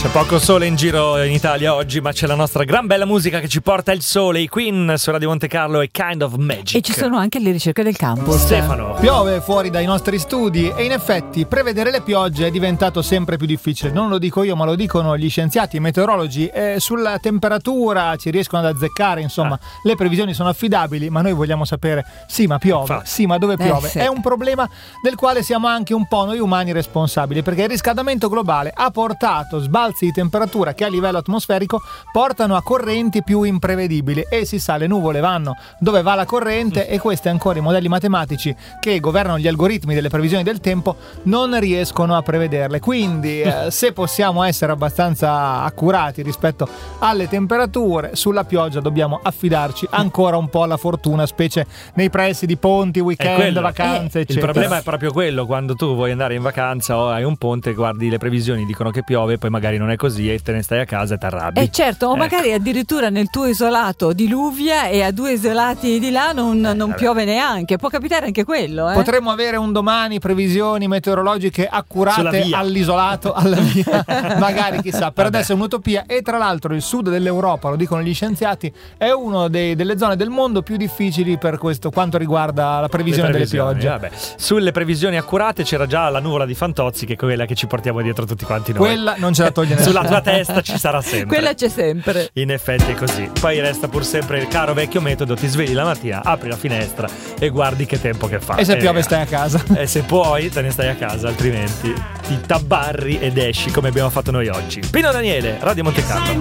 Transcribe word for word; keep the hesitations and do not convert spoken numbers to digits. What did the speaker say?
C'è poco sole in giro in Italia oggi, ma c'è la nostra gran bella musica che ci porta il sole, i Queen su Radio Monte Carlo e Kind of Magic. E ci sono anche le ricerche del campus. Stefano. Piove fuori dai nostri studi e in effetti prevedere le piogge è diventato sempre più difficile. Non lo dico io, ma lo dicono gli scienziati, i meteorologi. Eh, sulla temperatura ci riescono ad azzeccare, insomma, ah. le previsioni sono affidabili, ma noi vogliamo sapere, sì, ma piove, Infatti. sì, ma dove piove? Eh, sì. È un problema del quale siamo anche un po' noi umani responsabili, perché il riscaldamento globale ha portato sbalzi di temperatura che a livello atmosferico portano a correnti più imprevedibili e si sa, le nuvole vanno dove va la corrente e questi ancora i modelli matematici che governano gli algoritmi delle previsioni del tempo non riescono a prevederle. Quindi eh, se possiamo essere abbastanza accurati rispetto alle temperature, sulla pioggia dobbiamo affidarci ancora un po' alla fortuna, specie nei pressi di ponti, weekend, vacanze eh, eccetera. Il problema è proprio quello, quando tu vuoi andare in vacanza o hai un ponte, guardi le previsioni, dicono che piove, poi magari non è così e te ne stai a casa e ti arrabbi. Eh certo, o ecco. magari addirittura nel tuo isolato diluvia e a due isolati di là non, eh, non piove neanche. Può capitare anche quello. Eh? Potremmo avere un domani previsioni meteorologiche accurate all'isolato, alla via. Magari, chissà. Per Vabbè. adesso è un'utopia. E tra l'altro il sud dell'Europa, lo dicono gli scienziati, è una delle zone del mondo più difficili per questo quanto riguarda la previsione delle piogge. Vabbè. Sulle previsioni accurate c'era già la nuvola di Fantozzi, che è quella che ci portiamo dietro tutti quanti noi. Quella non ce la toglie nessuno. Sulla tua testa ci sarà sempre. Quella c'è sempre. In effetti è così. Poi resta pur sempre il caro vecchio metodo: ti svegli la mattina, apri la finestra e guardi che tempo che fa. E se eh, piove stai a casa. E se puoi te ne stai a casa, altrimenti ti tabarri ed esci come abbiamo fatto noi oggi. Pino Daniele, Radio Monte Carlo.